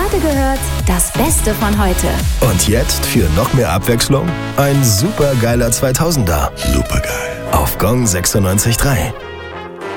gerade gehört, das Beste von heute. Und jetzt für noch mehr Abwechslung ein supergeiler 2000er. Supergeil. Auf Gong 96.3.